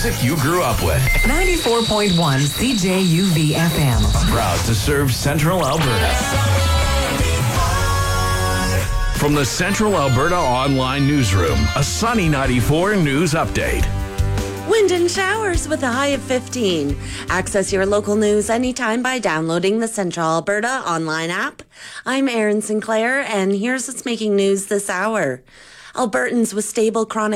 music you grew up with. 94.1 CJUV FM. Proud to serve Central Alberta. From the Central Alberta Online Newsroom, a Sunny 94 news update. Wind and showers with a high of 15. Access your local news anytime by downloading the Central Alberta online app. I'm Erin Sinclair, and here's what's making news this hour. Albertans with stable chronic